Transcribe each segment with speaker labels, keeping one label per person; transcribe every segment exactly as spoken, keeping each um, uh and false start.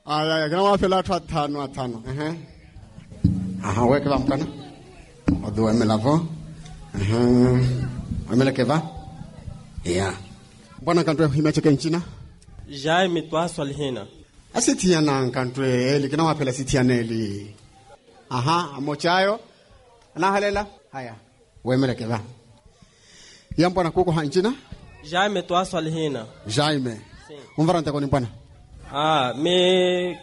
Speaker 1: Aya, kina wapela watu watano watano. Ehe. Aha, weke va mkana. Odu emelavo. Aha. Emeleke va? Yeah. Mbona kantwe himecheke nchina?
Speaker 2: Jai mitwa swalhina.
Speaker 1: Asitia na kantwe eli kina wapela sitia neli. Aha, amochayo. Na halela? Haya. Wemeleke va. Yambo na kuko hanchina?
Speaker 2: Jai mitwa swalhina.
Speaker 1: Jaime. Umvarante koni mpana?
Speaker 2: Ah, me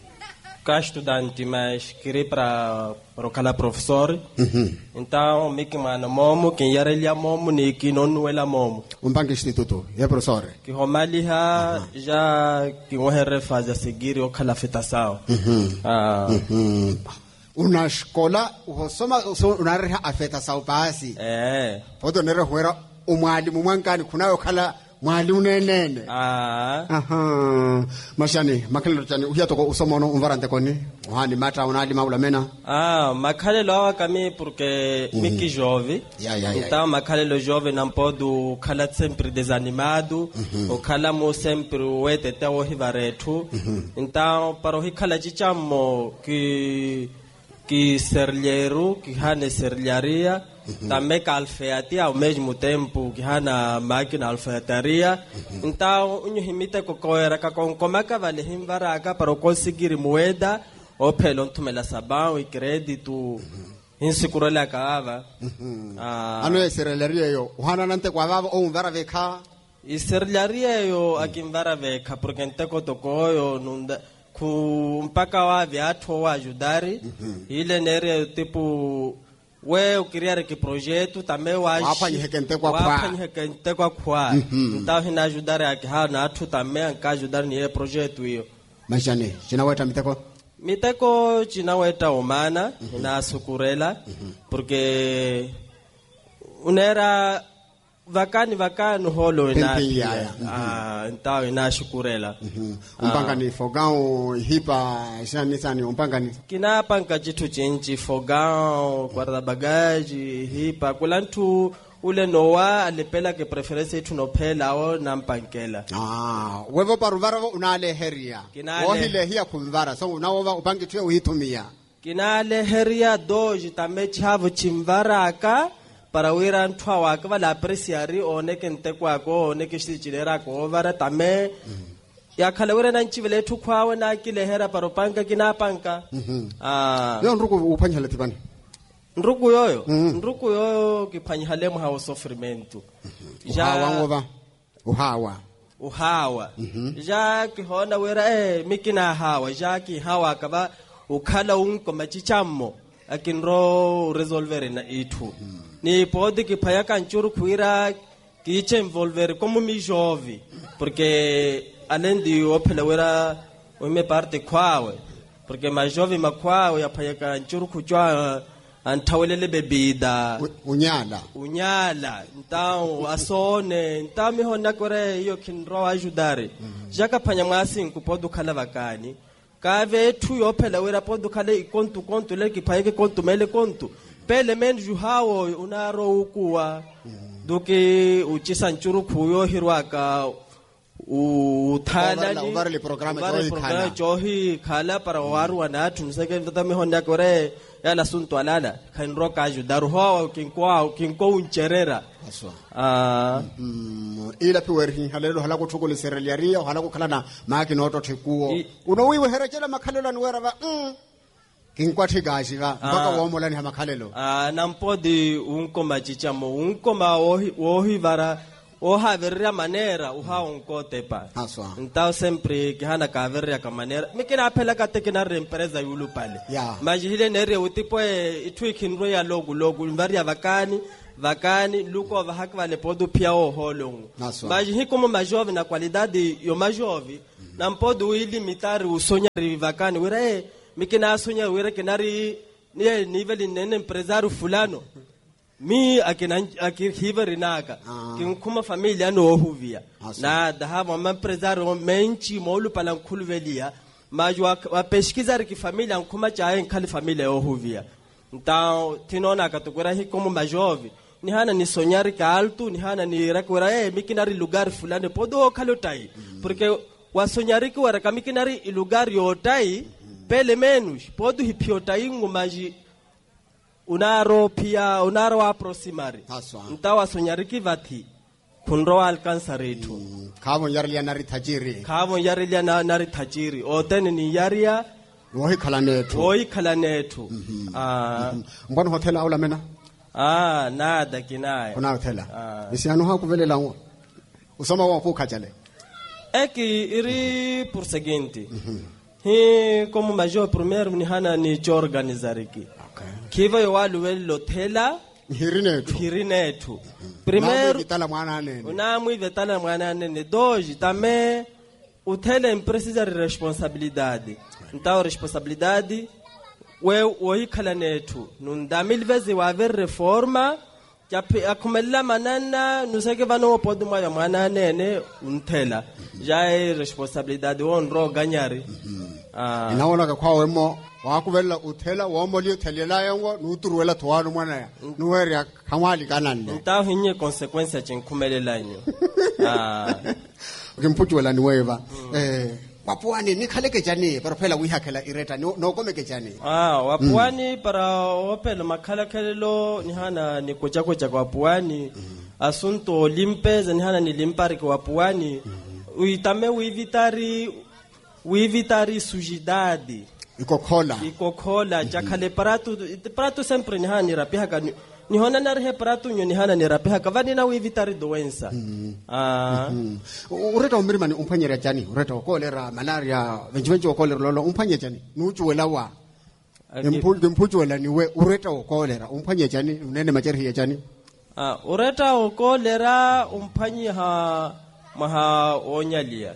Speaker 2: cá estudante, mas queria para para o cala professor.
Speaker 1: Mhm.
Speaker 2: Então, me que mano momo, quem era ele a momo, nem que não não ele a momo.
Speaker 1: Um banco instituto, é professor.
Speaker 2: Que romali ha já que o R faz a seguir o cala fetação.
Speaker 1: Mhm.
Speaker 2: Ah.
Speaker 1: Mhm. Una escola, usoma una reha afeta sao basi.
Speaker 2: É.
Speaker 1: Foto nere huera umwalimu mwankani kunayo kala mwalimu nenene.
Speaker 2: Ah.
Speaker 1: Aha. Mashani, makalo chani uhia toko usomono umvarante koni. Uhani mata unali maula mena.
Speaker 2: Ah, makale loa kami porque mm. Miki jovem.
Speaker 1: Yeah, yeah, yeah.
Speaker 2: Então, makale lo jovem não pode kala sempre desanimado, mm-hmm. O kala mo sempre o etete o hivaretu. Mm-hmm. Então, para o hikala chichamo que que serlheiro, que hane serlharia, uhum. Também que alfaiatia ao mesmo tempo que hana máquina alfaiataria. Uhum. Então, o nhimite cocoera com como é que vale himvaraga para conseguir moeda, ou pelo tumela sabão e crédito, inseguro a cava.
Speaker 1: Ano é serlharia eu, o hana nante quavava ou um vara veca.
Speaker 2: E serlharia eu aqui em vara veca, porque ente cotocoio não ku mpaka wa viatu wa ajudari. Mm-hmm. Ile nere tipo we ukiriare ki projeto também wa
Speaker 1: wapanye hekente kwa kwa
Speaker 2: wapanye hekente kwa kwa. Então hina ajudari akha na atu também anka ajudari ni ile projeto hiyo.
Speaker 1: Mashane china weta miteko
Speaker 2: miteko china weta umana. Mm-hmm. Na sukurela. Mm-hmm. Porque unera vakani vakani holo na ah então ina shukurela.
Speaker 1: Mhm. Umpanga ni fogão hipa shani sani umpanga ni
Speaker 2: kina panga jitu chinchi fogão guarda bagagem hipa kulantu ule noa alepela ke preference itu no pela o na mpankela.
Speaker 1: Ah wevo paruvara unale heria ohile hia kumvara so unaova upangi tu uhitumia
Speaker 2: kinale heria doji tame chavo chimvaraka para wira ntwa wa ka la apreciari one ke nte kwa ko one ke shichilera ko vara tame ya khala wira na nchivele thu khwawe na kilehera para panka kina panka. Ah
Speaker 1: yo nruku uphanyale tibani
Speaker 2: nruku yoyo nruku yoyo kiphanyale mu hawo sofrimento
Speaker 1: ja wangova uhawa
Speaker 2: uhawa ja ki hona wira eh mikina hawa ja ki hawa ka ba ukhala unko machichamo akinro resolver na itu. Ni pode que paia canchuru cuira que te envolver como mi jovem, porque além de o pelawera o me parte quawe, porque mais jovem ma quawe ya paia canchuru kujua antawelele bebida
Speaker 1: unyala
Speaker 2: unyala então asone então me hona kore yo kinro ajudare jaka panya mwasi kupode kala vakani kave tu yo pelawera pode kala ikontu kontu le que paia que kontu mele kontu pele men juhawo unaro ukuwa duke uchisa nchuru kuyo hirwaka uthala
Speaker 1: ni uvarle programa
Speaker 2: johi khala johi khala para waru wanatu nseke mtame honda kore yala suntu alala khanro ka judaru ho kinkwa kinko uncherera
Speaker 1: aswa
Speaker 2: ah
Speaker 1: ila piwerhi halelo hala kuthukule sereliaria hala kukhala na maki noto thekuo unowiwe herechela makhalelo anwera ba kinkwa thigaji ga baka womola ni hamakhalelo
Speaker 2: ah nampodi unko machichamo unko ma ohi ohi vara o haveria manera o ha unko tepa
Speaker 1: aswa
Speaker 2: então sempre que hana ka haveria ka manera mikina phela ka tekena re empresa yulu pale majihile nere utipo itwikinro ya logo logo varia vakani vakani luko va hakvale podo pia o holongo majihi como majove na qualidade yo majove nampodo ilimitar o sonhar vakani wira mikina sonya wira kenari ni nivel nene empresário fulano mi akina akihivarinaka kinkuma familia no huvia na dahava ma empresário menchi molu pala nkhuluvelia majwa wa pesquisar que família nkuma cha enkali família o huvia então tinona katugura hi como majove ni hana ni sonhar que alto ni hana ni rakwera eh mikinari lugar fulano podo kalotai porque wasonyariki warakamikinari ilugari yotai pele menush podu hipiotai ngumaji unaro pia unaro aproximari nta wasonyariki vati kunro alcanza retu
Speaker 1: kavo yarilia nari tajiri
Speaker 2: kavo yarilia na nari tajiri otene ni yaria
Speaker 1: wohi kalanetu
Speaker 2: wohi kalanetu ah
Speaker 1: mbona hotel au lamena
Speaker 2: ah nada kinaye
Speaker 1: kuna hotel isiano hakuvelela ngo usoma wa fuka jale
Speaker 2: eki iri por seguinte hi como major primeiro ni hana ni organizariki
Speaker 1: okay
Speaker 2: kiva yo walu welo tela
Speaker 1: hirinetu
Speaker 2: hirinetu primeiro
Speaker 1: vitala mwana nene
Speaker 2: una mu vitala mwana nene doji também o tele precisa de responsabilidade então responsabilidade we we kalanetu nundamil vezi wa ver reforma ya akumela manana nuseke vano podu mwa mwana nene untela ja responsabilidade on ro ganyari
Speaker 1: ah inaona ka kwa wemo wakuvela uthela womoli uthelela yango nuturuwela thwalo mwana ya nuweria khamali kanande
Speaker 2: nta hinye consequence chinkhumelela nyo ah
Speaker 1: ukimputuwela niweva eh wapuani nikhaleke jani pero phela uyihakhela ireta no komeke jani
Speaker 2: ah wapuani para opela makhalakhelelo nihana nikochako cha wapuani asunto limpeza nihana nilimpari kwa wapuani uitame uivitari uivitari sujidade
Speaker 1: ikokhola
Speaker 2: ikokhola chakhale paratu paratu sempre nihana nirapiha ka nihona narihe paratu nyo nihana nirapiha ka vani na uivitari doensa ah
Speaker 1: ureta umirimani umphanyera jani ureta ukolera malaria venjivenji ukolera lolo umphanye jani nuchuwela wa impulde mpuchuwela niwe ureta ukolera umphanye jani unene macheri ya jani
Speaker 2: ah ureta ukolera umphanye ha maha onyalia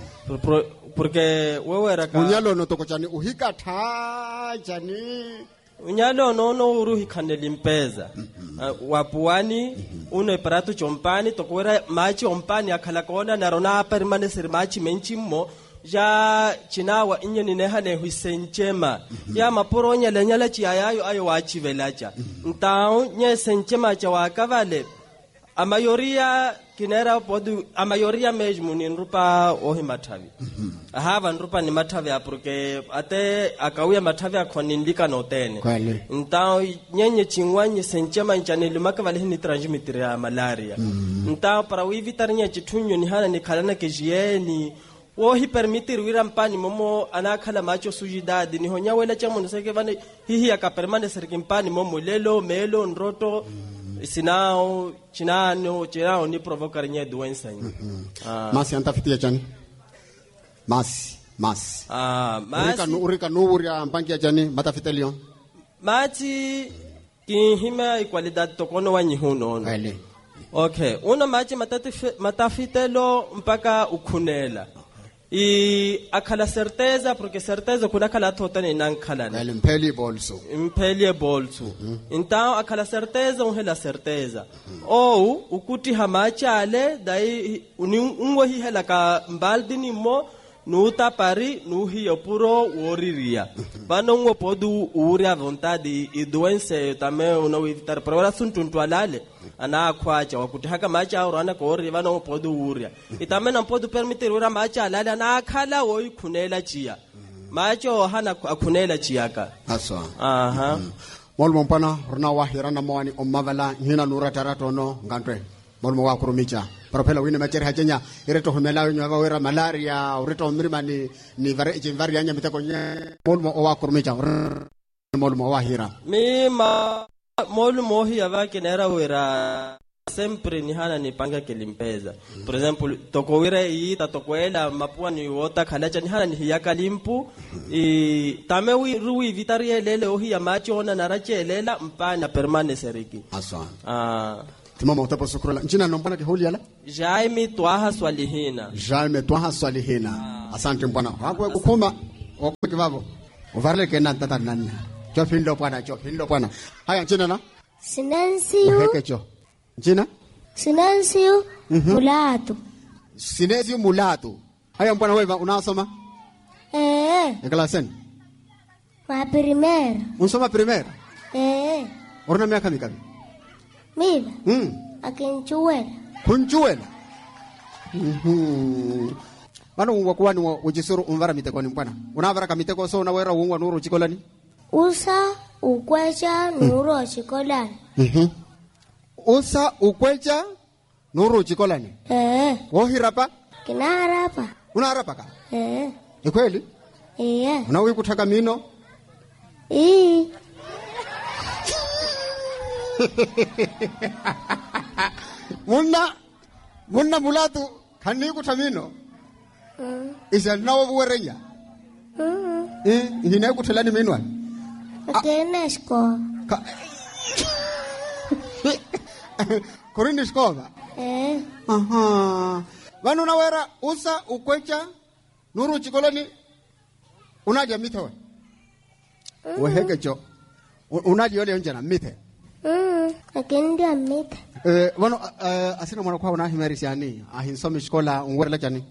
Speaker 2: porque wewe raka
Speaker 1: unyalo no toko jani uhika tha jani
Speaker 2: unyalo no no uruhi khaneli mpeza uh, wapuani uno paratu chompani tokwera machi ompani akhala kona narona permanece machi menchimo ja chinawa inyeni nehane husenchema ya maporonya lenyala chiayayo ayo wachivelacha ntao nye senchema cha wakavale a mayoria kinera podu a mayoria mesmo ni nrupa ohi matavi ahava nrupa ni matavi porque ate akawia matavi akonindika notene ntao nyenye chingwanyi senchema nchaneli makavale ni transmitter ya malaria ntao para wivitarnya chitunyo ni hana ni kalana kejieni wohi permitir wira mpani momo anakhala macho sujidadi ni honya wela chamo nseke vane hihi akapermanece kimpani momo lelo melo nroto sinao chinano chinao ni provocar nye doença mm
Speaker 1: -hmm. ah masi antafitia chani masi masi
Speaker 2: ah masi
Speaker 1: urika nu urika nu uria mpangia chani matafitelio
Speaker 2: mati kihima equalidade tokono wanyihuno ono
Speaker 1: ele
Speaker 2: okay una mati matafitelo mpaka ukhunela i akhala certeza porque certeza kuna khala thotane nankhalana
Speaker 1: ele mpheli bolso
Speaker 2: mpheli bolso então akhala certeza uhela certeza ou ukuti hamachale dai ungo hi hela ka mbaldini mo nuta pari nuhi opuro woriria bano ngo podu uri a vontade e doença também uno evitar para suntuntu alale ana kwacha wakuti haka macha urana ko ri bano podu uria e também não pode permitir ura macha alale ana khala wo ikhunela chia macho hana akhunela chiaka
Speaker 1: aswa
Speaker 2: aha
Speaker 1: molmo mpana runa wahirana mwani omavala hina nura tarato no ngantwe molmo wa kurumicha propela wina macheri hajenya ireto humela nyaga wera malaria ureto mirimani ni vari jimvari anya mitako nya molmo wa kurumicha molmo wa hira
Speaker 2: mima molmo hi avake nera wera sempre ni hana ni panga kelimpeza por exemplo toko wera i tatokwela mapua ni wota khalacha ni hana ni hiyaka limpu i tame wi ruwi vitarie lele ohi ya macho ona narachelela mpana permanece riki
Speaker 1: aswa
Speaker 2: ah
Speaker 1: timama utapo sukrola njina nombana ke holiala
Speaker 2: jaimi twaha swalihina
Speaker 1: jaimi twaha swalihina asante mbwana hakwe kukhuma okwe babo uvarle ke na tata nanna cho phindo bwana cho phindo bwana haya njina na
Speaker 3: Sinansiu
Speaker 1: hekecho njina
Speaker 3: Sinansiu Mulato
Speaker 1: Sinansiu Mulato haya mbwana wewe unasoma
Speaker 3: eh
Speaker 1: eklasen
Speaker 3: ma primera
Speaker 1: unsoma primera
Speaker 3: eh
Speaker 1: orna miaka mingapi
Speaker 3: Mira.
Speaker 1: Mm.
Speaker 3: Akinchuela.
Speaker 1: Kunchuela. Mhm. Vano ungwa kuwani ujisuru umvara miteko ni mpana. Unavara ka miteko so unawera ungwa nuru chikolani?
Speaker 3: Usa ukwecha nuru chikolani.
Speaker 1: Mhm. Usa ukwecha nuru chikolani.
Speaker 3: Eh.
Speaker 1: Wohi rapa?
Speaker 3: Kina rapa.
Speaker 1: Una rapa ka?
Speaker 3: Eh.
Speaker 1: Ni kweli?
Speaker 3: Eh.
Speaker 1: Unawi kutaka mino?
Speaker 3: Eh.
Speaker 1: Muna muna mulatu kani kutamino.
Speaker 3: Mm.
Speaker 1: Isa nawo buwerenya.
Speaker 3: Mm.
Speaker 1: Eh, ngine kutelani minwa.
Speaker 3: Akenesko.
Speaker 1: Korini skoba.
Speaker 3: Eh.
Speaker 1: Aha. Vanu nawera usa ukwecha nuru chikolani unaja mito. Mm. Weheke cho. Unaji yole njana mite.
Speaker 3: Mm. Akendia mite.
Speaker 1: Eh, vanu uh, asina mwana kwa unahimeri siani ahinsomi shkola ungwerela chani.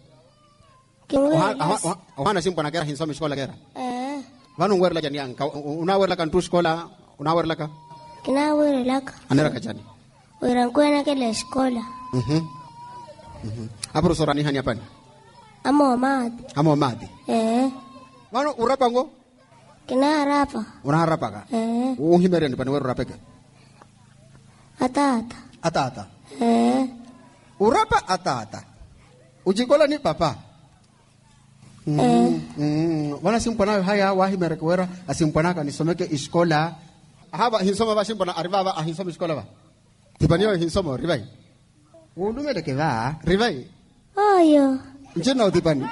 Speaker 1: Ohana simpo na kera hinsomi shkola kera.
Speaker 3: Eh.
Speaker 1: Vanu ungwerela chani yang unawera kan tu shkola unawera ka.
Speaker 3: Kina werela ka.
Speaker 1: Anera ka chani.
Speaker 3: Wera kwena kele shkola.
Speaker 1: Mhm. Mhm. Apro sorani hani apani.
Speaker 3: Amo madi.
Speaker 1: Amo madi.
Speaker 3: Eh.
Speaker 1: Vanu urapa ngo?
Speaker 3: Kina rapa.
Speaker 1: Una rapa ka.
Speaker 3: Eh.
Speaker 1: Uhimeri ni pani weru rapeke.
Speaker 3: Atata.
Speaker 1: Atata.
Speaker 3: Eh.
Speaker 1: Urapa atata. Ujikola ni papa. Mm,
Speaker 3: eh.
Speaker 1: Mm. Wana simpona haya wahi merekwera asimpona ka nisomeke iskola. Haba hinsoma ba simpona arrivava a hinsoma iskola ba. Tibanio hinsoma rivai. Ulume de que va, rivai.
Speaker 3: Oyo.
Speaker 1: Njena utipani.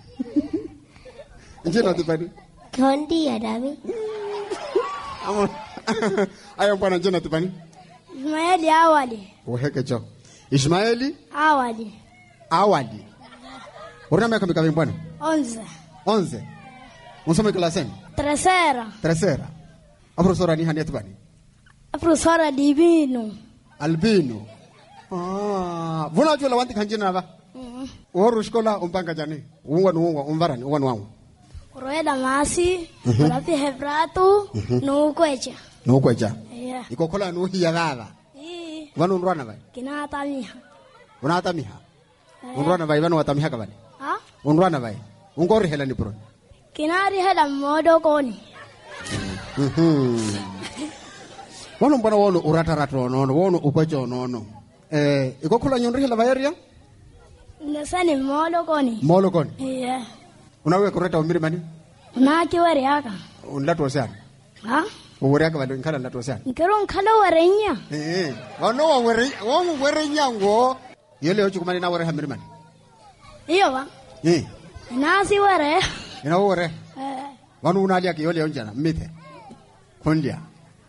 Speaker 1: Njena utipani.
Speaker 3: Kondi ya dami.
Speaker 1: Amo. Ayo mpana njena utipani.
Speaker 3: Ismaili awali.
Speaker 1: Uheke cho. Ismaili
Speaker 3: awali.
Speaker 1: Awali. Urna miaka mingapi bwana?
Speaker 3: Onze.
Speaker 1: Onze. Unsome klaseni?
Speaker 3: Tercera.
Speaker 1: Tercera. Profesora ni hani atibani?
Speaker 3: Profesora Albino.
Speaker 1: Albino. Ah, vuna jula wanti kanjina ba? Mhm. Oru shkola umpanga jani. Ungwa nuungwa umvarani uwa nuwangu.
Speaker 3: Roeda masi, rapi hebratu, nuukwecha.
Speaker 1: Nuukwecha.
Speaker 3: Yeah.
Speaker 1: Iko kola nuhi ya baba.
Speaker 3: Eh.
Speaker 1: Wanu unrwana bai?
Speaker 3: Kina atamiha.
Speaker 1: Una atamiha. Unrwana bai wanu atamiha kabani?
Speaker 3: Ha?
Speaker 1: Unrwana bai. Ungori hela ni pro.
Speaker 3: Kina ri hela modo koni.
Speaker 1: Mhm. Wanu mbona wonu urata rato nono, wonu ukwecha nono. Eh, iko kola nyonri hela bayeria?
Speaker 3: Nesani modo koni.
Speaker 1: Modo koni.
Speaker 3: Yeah.
Speaker 1: Unawe kureta umiri mani?
Speaker 3: Unaki wari yaka.
Speaker 1: Unlatu wasani?
Speaker 3: Ha?
Speaker 1: Uwari yaka wali nkala nlatu wasani?
Speaker 3: Nkero nkala warenya.
Speaker 1: Eh, wano wa wari, wano warenya ngo. Yole yochu kumani na wari hamiri mani?
Speaker 3: Iyo ba?
Speaker 1: Eh.
Speaker 3: Nasi wari.
Speaker 1: Ina wari?
Speaker 3: Eh.
Speaker 1: Wano unali yaki yole yonjana, mite. Kondia.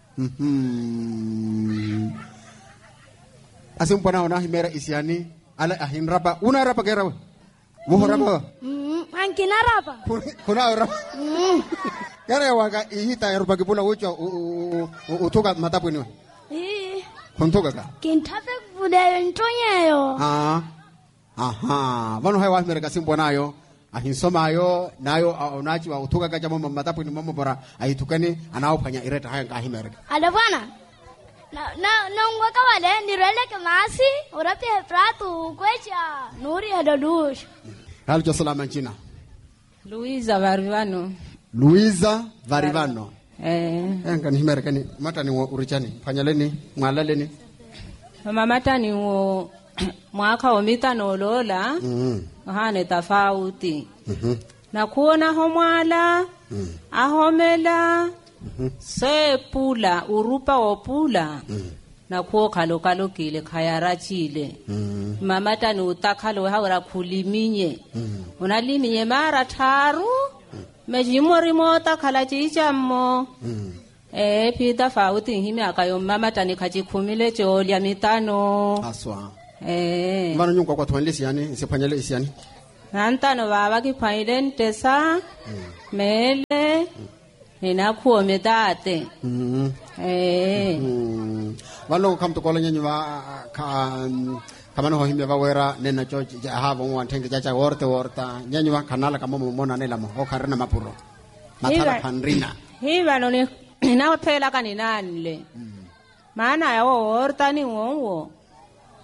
Speaker 1: Mhm. Asimpana una himera isiani, ala ahin rapa, una rapa kera we? Wuho rapa?
Speaker 3: Mhm. Ankina rapa.
Speaker 1: Kuna rapa?
Speaker 3: Mhm.
Speaker 1: Kera waga ihita yarupa kipula ucho utuka matapu niwe?
Speaker 3: Eh.
Speaker 1: Kuntuka ka?
Speaker 3: Kintape kudayo ntonyayo.
Speaker 1: Ah. Aha. Vano hai wahimera kasimpana ayo. Ahinsoma ayo nayo unachi wa utuka kaja mama matapu ni mama bora ahitukani anao panya ireta haya ngahimera.
Speaker 3: Ada bwana? Na na na ngwa kawale ni rele ke masi urapi hebratu kwecha nuri hadodush.
Speaker 1: Halo salama nchina.
Speaker 4: Luisa Varivano.
Speaker 1: Luisa Varivano.
Speaker 4: Eh.
Speaker 1: Enga ni himera kani mata ni urichani fanyaleni mwalaleni.
Speaker 4: Mama mata ni wo mwaka wa mitano lola. Mhm. Hane tafauti. Mhm. Na kuona homwala. Mhm. Ahomela. Mhm. Sepula urupa opula. Mhm. Na kuo kalo kalo kile khayara chile. Mhm. Mama tani utakalo hawara kuliminye. Mhm. Unaliminye mara taru. Mhm. Mejimori mota kala chicha mo. Mhm. Eh pita fauti himi akayo mama tani kachikumile cholia mitano.
Speaker 1: Aswa.
Speaker 4: Eh.
Speaker 1: Mano nyungwa kwa tuanlisi yani isipanyele isiani.
Speaker 4: Nantano baba kipaile ntesa. Mhm. Mele. Mhm. Nina kuo medate. Mhm. Eh.
Speaker 1: Mhm. Walo kam to kola nyenyu wa ka kamano ho himbe bawera nena chochi ja hava un wantenge jacha worte worta nyenyu wa kanala kama mumona nela mo ho karena mapuro. Matala pandrina.
Speaker 4: Hiva no ni na pela kaninanle. Maana ya worta ni wonwo.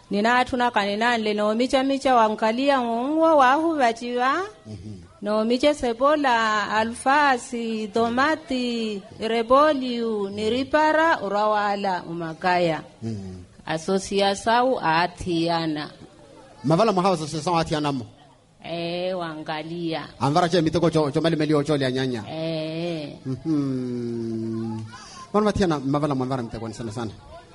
Speaker 4: nina tuna kanina le no micha micha wangalia ngwa wahu vachiwa no miche sebola alfasi tomati reboliu niripara urawala umakaya asosia sau athiana
Speaker 1: mavala mahawa asosia sau athiana mo
Speaker 4: eh wangalia
Speaker 1: amvara che miteko cho cho mali mali ocho le nyanya
Speaker 4: eh
Speaker 1: mhm wana athiana mavala mwavara miteko sana sana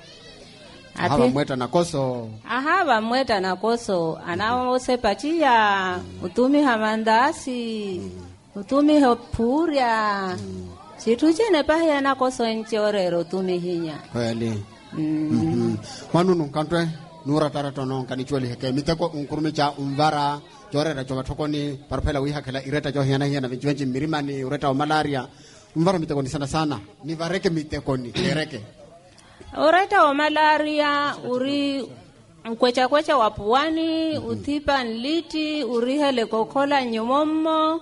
Speaker 1: ahava mweta na koso
Speaker 4: ahava mweta na koso anao sepachia utumi hamandasi utumi hopuria chitu chene pahia na koso nchorero tumi hinya
Speaker 1: kweli mhm manunu kantwe nura taratono kanicholi heke miteko unkurumicha umvara jorera cho batokoni parpela wi hakela ireta jo hiana hiana vinjwenji mirimani ureta wa malaria umvara miteko ni sana sana ni vareke miteko ni ereke
Speaker 4: ureta wa malaria uri mkwecha kwecha wapuani mm-hmm. utipa nliti urihele kokola nyomomo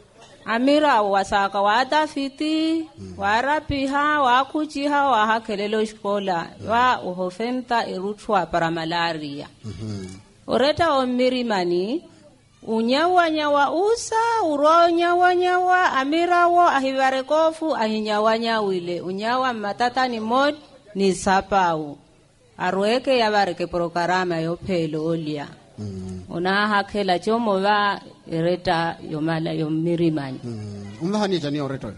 Speaker 4: amira wasaka watafiti mm-hmm. warapiha wakuchiha wahakelelo shkola mm-hmm. wa uhofenta irutwa para malaria mm-hmm. ureta wa mirimani unyawa nyawa usa uronyawa nyawa amira wo ahivarekofu ahinyawa nyawile unyawa matata ni mod ni sapau arweke yabareke prokarama yo phelo olia mm. una hakela chomo va ireta yomala yomirimani
Speaker 1: mm. umhani jani oreto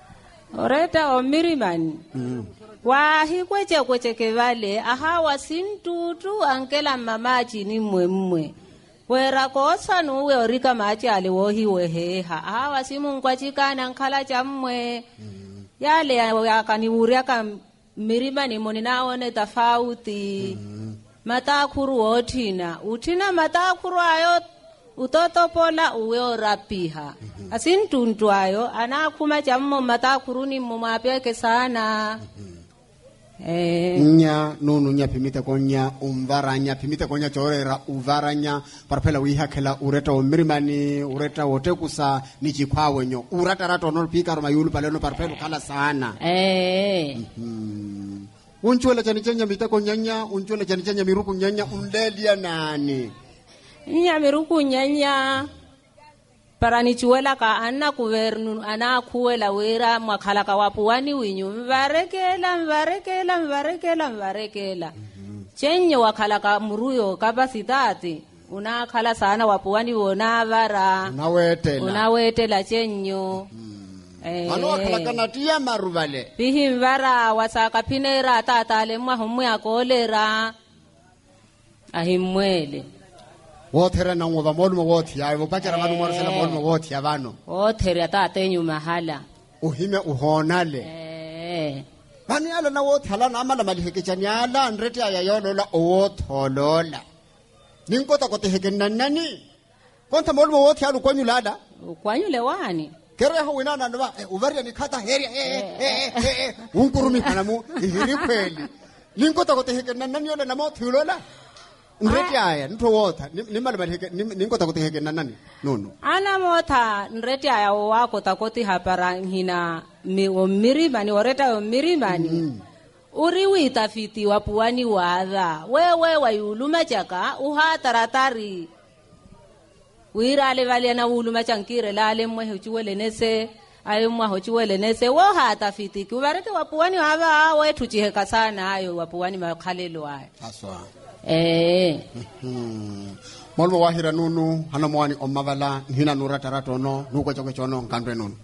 Speaker 4: oreta omirimani
Speaker 1: mm.
Speaker 4: wa hikweche kweche kevale aha wasintutu ankela mamachi ni mwemwe wera kosa nuwe orika machi aliwohi weheha aha wasimu nkwachikana nkala chamwe mm. yale yakaniburia kam mirima ni moni naone tafauti mm-hmm. matakuru otina utina matakuru ayo utotopola uwe orapiha mm-hmm. asintuntu ayo anakuma chammo matakuru ni mumapeke sana mm-hmm. eh
Speaker 1: nya nunu nya pimita konya umvaranya pimita konya chorera uvaranya parpela wi hakela ureta o mirimani ureta wotekusa ni chikwawe nyo urata rato no pika ro mayulu pale no parpelo kala sana
Speaker 4: eh
Speaker 1: mhm unchwela chani chanya mitako nyanya unchwela chani chanya miruku nyanya undelia nani
Speaker 4: nya miruku nyanya parani chuela ka anna kuvernu ana kuela wera mwakhala ka wapuani winyu mvarekela mvarekela mvarekela mvarekela mm-hmm. chenye wakhala ka muruyo kapasitati una khala sana wapuani wona vara
Speaker 1: unawetela
Speaker 4: unawetela chenyo
Speaker 1: mm-hmm. eh ano wakhala kana tia maruvale
Speaker 4: bihi mvara wasaka pinera tatale mwa humwe akolera ahimwele
Speaker 1: wothera na ngova molmo wothi ayi bopakera vanu morisela molmo wothi avano
Speaker 4: wothera tate nyuma hala
Speaker 1: uhime uhonale
Speaker 4: eh
Speaker 1: bani ala na wothala na amala malihekechani ala ndrete aya yolola owotholola ninkota koteheke nani konta molmo wothi alu kwanyulada
Speaker 4: kwanyule wani
Speaker 1: kere ho winana ndo uvaria nikata heria eh eh eh unkurumi hanamu ihiri kweli ninkota koteheke nani yola na mothulola ndrete aya ntho wotha nimali maliheke ninkota koteheke nani nono
Speaker 4: ana motha ndrete aya wako takoti hapara hina mi omirimani oreta omirimani mm. uri uitafiti wapuani wadha wewe wayuluma chaka uhataratari wirale vale na uluma chankire lale mwe huchiwele nese ayo mwa huchiwele nese wo hatafiti kubareke wapuani wadha wetu chiheka sana ayo wapuani makhalelo ayo
Speaker 1: aswa
Speaker 4: eh
Speaker 1: molmo wahira nunu hana mwani omavala hina nurata ratono nuko choko chono nkandwe nunu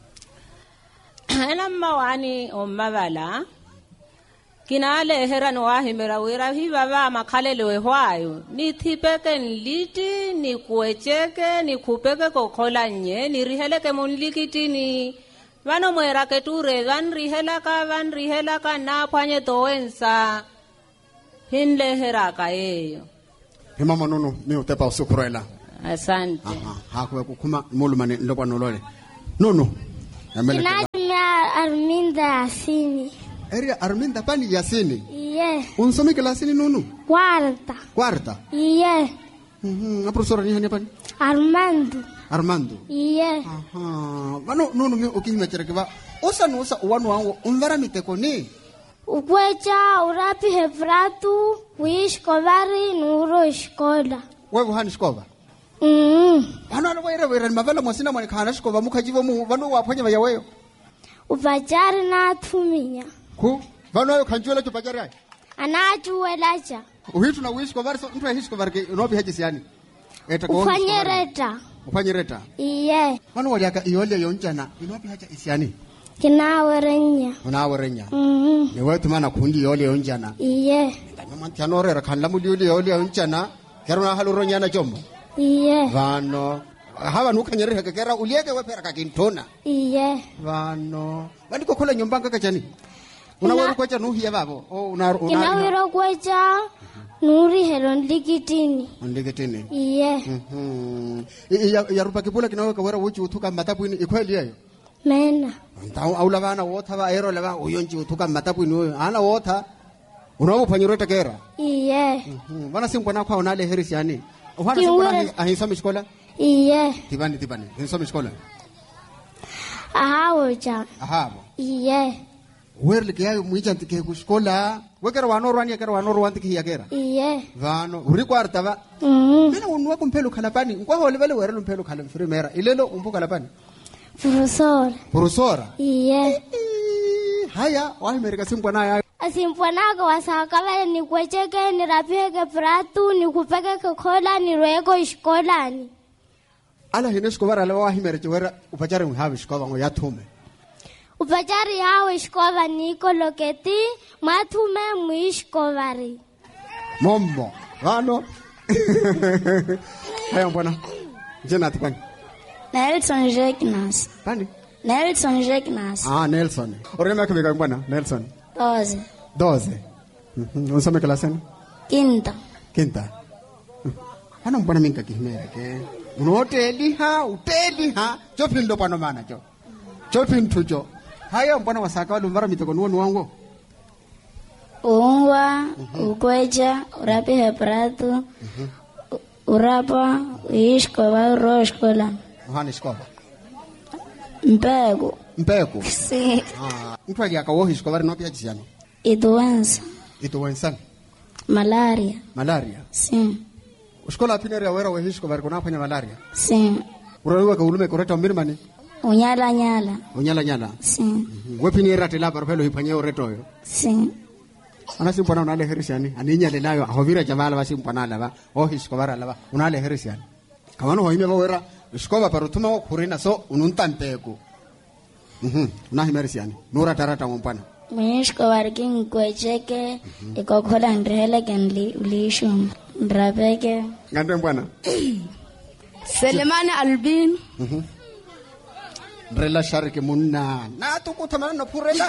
Speaker 4: ana mawani omavala kinale hera no ahimera wera hiva va makhalelo ehwayo ni thipeke nliti ni kuecheke ni kupeke kokhola nye ni riheleke munlikitini vano mwera keture van rihela ka van rihela ka na phanye toensa hinle hera ka eyo
Speaker 1: himama nunu mi utepa usukurela
Speaker 4: asante
Speaker 1: aha hakuwe kukhuma mulumane lokwa nolole nunu
Speaker 3: Ina Arminda Yasini.
Speaker 1: Area Arminda pani Yasini?
Speaker 3: Yeah.
Speaker 1: Unsomi kelasini nunu?
Speaker 3: Quarta.
Speaker 1: Quarta?
Speaker 3: Yeah.
Speaker 1: Mhm. A professora ni hani pani?
Speaker 3: Armando.
Speaker 1: Armando?
Speaker 3: Yeah.
Speaker 1: Aha. Vano nunu mi ukihime cherekiva. Osa nusa uwanu wangu umvara miteko ni?
Speaker 3: ukwecha urapi hebratu uishkovari nuro ishkola.
Speaker 1: Wewe hani shkova?
Speaker 3: Mm.
Speaker 1: Ano ano wera wera mavela mosina mwana kana shkova mukajivo mu vanu waphanya vaya weyo.
Speaker 3: Upachari na thuminya.
Speaker 1: Ku vanu ayo kanjuela chupachari ayo.
Speaker 3: Anachuelacha.
Speaker 1: Uhitu na uishkovari so mtu ahishkovari ke unopi haji siani. Eta
Speaker 3: ko ufanyereta.
Speaker 1: Ufanyereta.
Speaker 3: Iye.
Speaker 1: Vanu waliaka iole yonjana unopi haji siani.
Speaker 3: Kinawerenya.
Speaker 1: Unawerenya.
Speaker 3: Mhm.
Speaker 1: Ni wetu mana kundi iole yonjana.
Speaker 3: Iye.
Speaker 1: Ndanyama tianore rakhanla mudiuli iole yonjana. Kerona haluro nyana jombo.
Speaker 3: Iye.
Speaker 1: Vano hawa nukanyere kera ulieke wepera kakintona.
Speaker 3: Iye.
Speaker 1: Vano wandi kokola nyombanga kachani. Unawero kwecha nuhi ya babo. Oh una una.
Speaker 3: Kinawero kwecha nuri helon likitini.
Speaker 1: Likitini.
Speaker 3: Iye.
Speaker 1: Mhm. Ya ya rupa kipula kinawe kawera wuchi utuka matapu ini ikweli yayo.
Speaker 3: Mena.
Speaker 1: Ntau aula bana wota ba ero leba uyonji utuka matapu ini ana wota. Unawo panyureta kera.
Speaker 3: Iye.
Speaker 1: Mhm. Bana simko na kwa unale herisi yani. Uhana simko na ahisoma shkola?
Speaker 3: Iye.
Speaker 1: Tibani tibani. Ahisoma shkola.
Speaker 3: Ahawo cha.
Speaker 1: Ahabo.
Speaker 3: Iye.
Speaker 1: Werle ke yayo muija ntike kushkola. Wekera wanoro wani kera wanoro wantiki yakera.
Speaker 3: Iye.
Speaker 1: Vano uri kwarta ba.
Speaker 3: Mhm.
Speaker 1: Mina unwa kumpelo khalapani. Ngwa hole vele werele mpelo khala mfrimera. Ilelo umbuka lapani.
Speaker 3: Profesor.
Speaker 1: Profesora.
Speaker 3: Iye.
Speaker 1: Haya, wa Amerika simkwa na yayo.
Speaker 3: Asimpwanaga wasakavele ni kwecheke ni rapeke pratu ni kupeke kokola ni rweko ishkolani.
Speaker 1: Ala hine shkovara la wa Amerika wera upachare mhavi shkova ngo yathume.
Speaker 3: Upachari hao ishkova niko loketi mathume muishkovari.
Speaker 1: Mommo. Vano. Haya mbona. Jena tipani.
Speaker 3: Nelson Jeknas.
Speaker 1: Pani?
Speaker 3: Nelson Jeknas.
Speaker 1: Ah, Nelson. Orema kibika mbona Nelson.
Speaker 3: Doze.
Speaker 1: Doze. Mhm. Unsome clase ni?
Speaker 3: Quinta.
Speaker 1: Quinta. Hana mbona minka kihimere ke. Unoteli ha, uteli ha. Chopin ndo pano mana cho. Chopin tucho. Haya mbona wasaka wale mbara mitoko nuonu wangu.
Speaker 3: Uungwa, ukwecha, urapi hepratu, urapa, uishkova, uroshkola.
Speaker 1: Uhani shkova.
Speaker 3: Mpego.
Speaker 1: Mpeko.
Speaker 3: Si.
Speaker 1: Ah, mtu aliaka wohi shkovari nopi ajisiano.
Speaker 3: Iduensa.
Speaker 1: Ituwensan.
Speaker 3: Malaria.
Speaker 1: Malaria.
Speaker 3: Si.
Speaker 1: Ushkola pinere awera wohi shkovari kuna panya malaria.
Speaker 3: Si.
Speaker 1: Uraluwa ka ulume koreta mirmani.
Speaker 3: Unyala nyala.
Speaker 1: Unyala nyala.
Speaker 3: Si.
Speaker 1: Wepinira tela parpelo hipanye oretoyo.
Speaker 3: Si.
Speaker 1: Ana simpana unale herisiani. Aninya lelayo ahovira jamala ba simpana laba. Wohi shkovara laba. Unale herisiani. Kamano hoime ba wera shkova parutuma kurina so ununtanteko. Mhm. Una himerisiani. Nura tarata mpana.
Speaker 3: Mwishko warking kwecheke ikokola ndrele kenli ulishum ndrapeke
Speaker 1: Ngande mbwana.
Speaker 3: Selemani Albin.
Speaker 1: Mhm. Ndrela sharike munna. Na tukutamana na purela.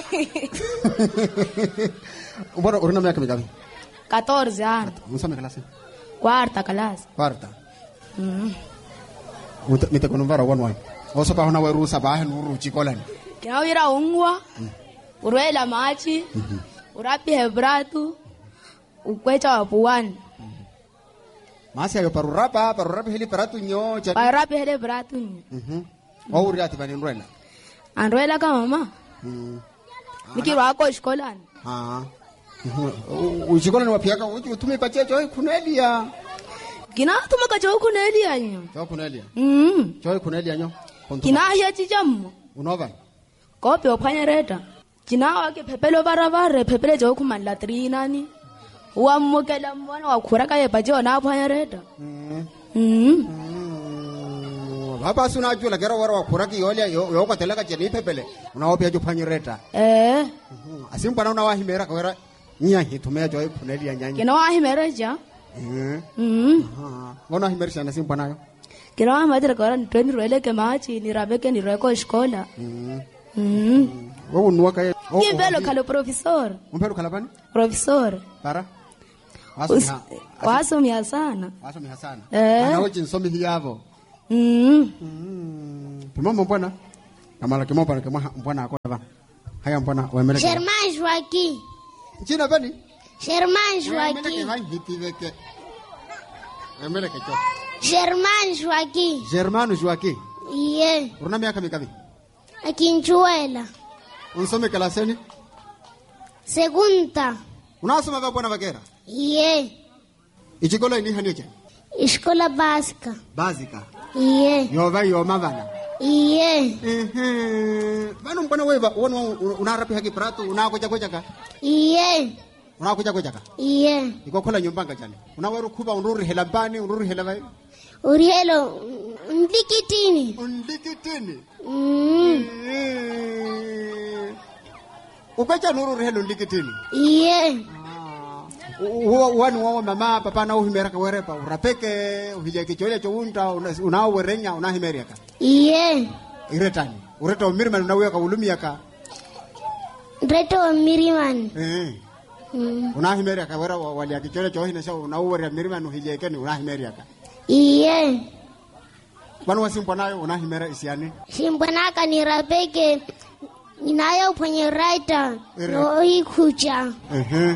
Speaker 1: Mbona urina miaka mingapi?
Speaker 3: catorze anos.
Speaker 1: Unsome clase.
Speaker 3: Quarta classe.
Speaker 1: Quarta.
Speaker 3: Mhm.
Speaker 1: Uta mitakonomvara one one. Oso pa hona werusa ba hanu chikolani.
Speaker 3: Kinawira ungwa. Urwela machi. Urapi hebratu. Ukwecha wapuani.
Speaker 1: Masi ayo parurapa, parurapa heli paratu nyo.
Speaker 3: Parapi hele bratu.
Speaker 1: Mhm. Wa uri ati bani nrwela.
Speaker 3: Andrwela kama mama.
Speaker 1: Mhm.
Speaker 3: Mikiro wako shkolani.
Speaker 1: Ah. Uchikolani wapiaka utume pacha joy kunelia.
Speaker 3: Kina tumaka jo kunelia nyo.
Speaker 1: Jo kunelia.
Speaker 3: Mhm.
Speaker 1: Joy kunelia nyo.
Speaker 3: Kina ya chijamu.
Speaker 1: Unova.
Speaker 3: Kopi opanyereta. Kina wake pepelo barabara pepele jo kumala trinani. Uamukela mwana wakuraka yebaje ona opanyereta.
Speaker 1: Mhm.
Speaker 3: Mhm.
Speaker 1: Hapa suna jula kera wara wakuraki yole yo kwa teleka jeni pepele. Unaopia jo panyereta.
Speaker 3: Eh.
Speaker 1: Asimpana una wahimera kwera nya hitumea joy kunelia nyanya.
Speaker 3: Kina wahimereja.
Speaker 1: Mhm.
Speaker 3: Mhm.
Speaker 1: Ah. Wana himerisha na simpana yo.
Speaker 3: Kina wahimereja kwa ni twende rwele ke machi ni rabeke ni rweko shkola.
Speaker 1: Mhm.
Speaker 3: Mhm.
Speaker 1: Wewe unwaka ye.
Speaker 3: Kibelo kalo professor.
Speaker 1: Umpelo kalapani?
Speaker 3: Professor.
Speaker 1: Para? Wasomiha.
Speaker 3: Wasomia sana.
Speaker 1: Wasomiha sana.
Speaker 3: Eh.
Speaker 1: Ana wote nsomi hiyavo.
Speaker 3: Mhm.
Speaker 1: Mm. Pimamo mbona? Kamala kimopa kama mbona akona. Haya mbona wameleka.
Speaker 3: Germain Joaquim.
Speaker 1: Jina bani?
Speaker 3: Germain
Speaker 1: Wameleka
Speaker 3: Joaquim.
Speaker 1: hai hitiveke. Wameleka cho.
Speaker 3: Germain Joaquim.
Speaker 1: Germano Joaquim.
Speaker 3: Iye.
Speaker 1: Una miaka mingapi?
Speaker 3: Akinchuela.
Speaker 1: Unsome kalaseni?
Speaker 5: Segunda.
Speaker 1: Unasoma va bwana Vakera?
Speaker 5: Iye.
Speaker 1: Ichikolo ini hanike?
Speaker 5: Escola básica.
Speaker 1: Básica.
Speaker 5: Iye.
Speaker 1: Yo va yo mavana.
Speaker 5: Iye.
Speaker 1: Eh. Vano mbona wewe wona unarapi haki prato unakoja koja ka?
Speaker 5: Iye.
Speaker 1: Unakoja koja ka?
Speaker 5: Iye.
Speaker 1: Ikokola nyumbanga jana. Unawaru kuba unruri hela bani unruri hela vai?
Speaker 5: Urielo ndikitini.
Speaker 1: Ndikitini.
Speaker 5: Mm.
Speaker 1: Ukacha nururi hela ndikitini.
Speaker 5: Iye.
Speaker 1: Uwa wani wawa mama papa na uhimera ka werepa urapeke uhija kichole cho unta unao werenya unahimeria ka.
Speaker 5: Iye.
Speaker 1: Iretani. Ureta umirman unawe ka ulumia ka.
Speaker 5: Reto miriman.
Speaker 1: Eh. Mm. Unahimeria ka wera wali kichole cho hina sha unao weria mirman uhija keni unahimeria ka.
Speaker 5: Iye.
Speaker 1: Kwani wasimpwa nayo unahimera isiane?
Speaker 5: Simpwa naka ni rapeke inayo kwenye writer no ikucha.
Speaker 1: Mhm.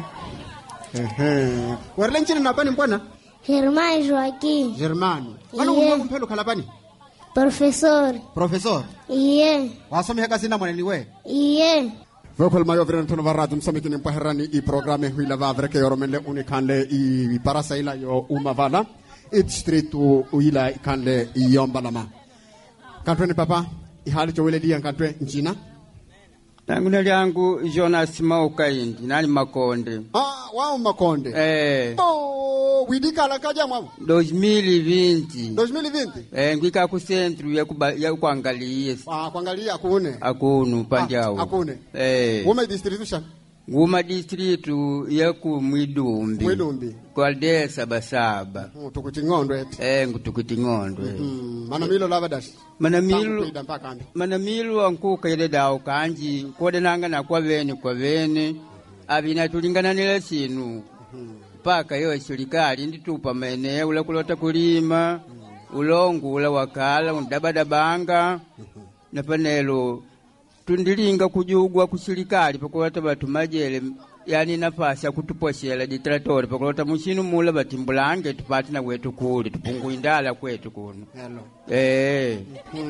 Speaker 1: Mhm. Werle nchini napani mbwana?
Speaker 5: Germán Joaquín.
Speaker 1: Germán. Kwani unwa kumpelo kalapani?
Speaker 5: Profesor.
Speaker 1: Profesor.
Speaker 5: Iye.
Speaker 1: Wasome heka sina mwana niwe?
Speaker 5: Iye.
Speaker 1: Vokol mayo vrentono varadu msamiki ni mpaherani i programe huila vavreke yoromele unikanle i parasaila yo umavala. It street u uila ikanle i yombalama. Kantwe ni papa, ihali chowele diya kantwe nchina?
Speaker 6: Nanguna liangu Jonas Maukaindi, nani Makonde.
Speaker 1: Ah, wao Makonde.
Speaker 6: Eh.
Speaker 1: Oh, widika la kaja mwamu?
Speaker 6: dois mil e vinte.
Speaker 1: dois mil e vinte?
Speaker 6: Eh, ngwika ku centro ya kuba ya kuangalia.
Speaker 1: Ah, kuangalia akune.
Speaker 6: Akunu panjao.
Speaker 1: Ah, akune.
Speaker 6: Eh.
Speaker 1: Woma distribution?
Speaker 6: Nguma distritu ya ku Mwidumbi.
Speaker 1: Mwidumbi.
Speaker 6: Kwa aldeia Sabasaba.
Speaker 1: Mm, tukutingondwe eti.
Speaker 6: Eh, ngutukutingondwe.
Speaker 1: Mm, manamilo lavadashi.
Speaker 6: Manamilu manamilu ankuka ile dao kanji kode nanga na kwa veni kwa veni abina tulingana nile sinu paka yo serikali nditupa maeneo ula kulota kulima ulongo ula wakala undabadabanga na panelo tundilinga kujugwa ku serikali pakulota batu majele yani nafasi ya kutuposhela ditratori pakulota mushinu mula batimbulange tupati na wetu kuli tupungu indala kwetu kuno.
Speaker 1: Hello.
Speaker 6: Eh.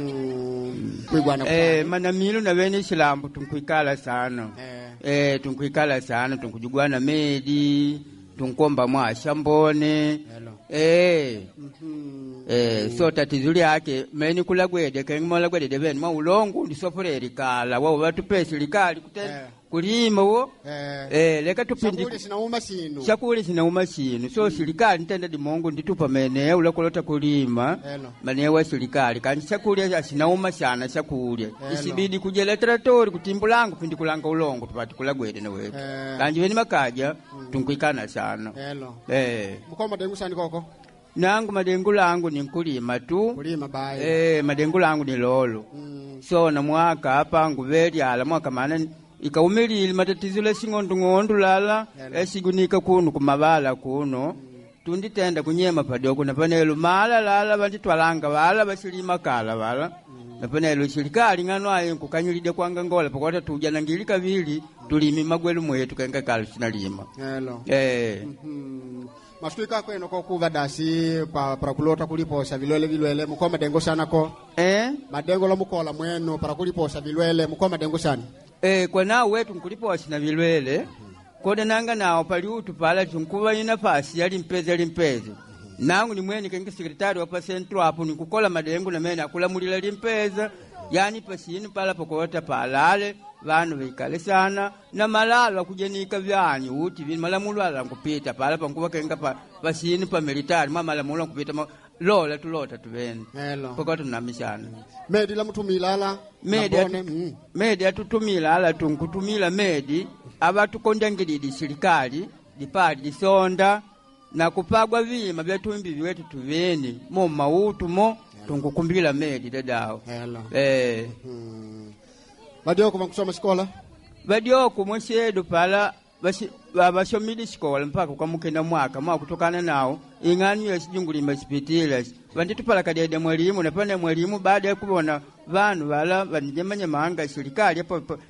Speaker 1: Hmm.
Speaker 6: Eh, manamilu na veni shilambu tunkuikala sana.
Speaker 1: Eh.
Speaker 6: Eh, tunkuikala sana tunkujugwana medi, tunkomba mwa shambone.
Speaker 1: Hello.
Speaker 6: Eh.
Speaker 1: Mhm.
Speaker 6: Eh, so tatizuli yake meni kula gwede kengimola gwede deveni mwa ulongo ndisofureri kala wao watu pesi likali kutenda. Eh. Kulima wo
Speaker 1: eh,
Speaker 6: eh leka tupindi
Speaker 1: shakuli sinauma sinu
Speaker 6: shakuli sinauma sinu so serikali ntenda di Mungu nditupa maeneo ula kulota kulima maeneo ya serikali kandi shakuli sinauma sana shakuli isibidi kujela tratori kutimbulangu pindi kulanga ulongo tupati kula gwede na wetu eh. Kandi veni makaja mm. tunkuikana sana
Speaker 1: hello
Speaker 6: eh
Speaker 1: mko madengu sani koko
Speaker 6: nangu madengu langu ni kulima tu
Speaker 1: kulima bae
Speaker 6: eh madengu langu ni lolo mm. So na mwaka hapa nguveli ala mwaka maana ikaumilile matatizo la singondu ngondu lala esigunika kuno kumabala kuno tundi tenda kunyema padoko na panelo mala lala banditwalanga bala basilima kala bala na panelo serikali ngano ayi kukanyulide kwanga ngola pakota tuja nangilika vili tulimi magwelu mwetu kenga kala sinalima
Speaker 1: hello
Speaker 6: eh
Speaker 1: mhm maswika kweno ko kuva dasi pa para kulota kuliposha vilwele vilwele mko madengo sana ko
Speaker 6: eh
Speaker 1: madengo la mukola mweno para kuliposha vilwele mko madengo sana
Speaker 6: eh kwa nao wetu nkulipo wasina vilwele mm-hmm. Kode nanga nao pali utu pala tunkuwa ina fasi yali mpeze yali mpeze mm-hmm. Nangu ni mweni kengi sekretari wapa sentro hapo ni kukola madengu na mena kula mulila limpeza yani pasini pala pokota palale vanu vikale sana na malalo kujenika vyani uti vini malamulu ala nkupita pala pankuwa kenga pa pasini pa militari mama malamulu nkupita ma lola tulota tuveni
Speaker 1: hello
Speaker 6: pokota tunamishana
Speaker 1: medi la mtumilala
Speaker 6: medi atu, mm. Medi atutumilala tunkutumila medi abatu kondangilidi serikali dipadi disonda na kupagwa vima vyatumbi viwetu tuveni mo mautu mo tunkukumbila medi dadao
Speaker 1: hello
Speaker 6: eh
Speaker 1: hmm. Badioko bankusoma shikola
Speaker 6: badioko moshedo pala basi babashomidi shikola mpaka ukamukenda mwaka mwa kutokana nao ingani ya sijungulima sipitila banditu pala kadede mwalimu na pande mwalimu baada ya kubona vanu wala banijemanya maanga serikali hapo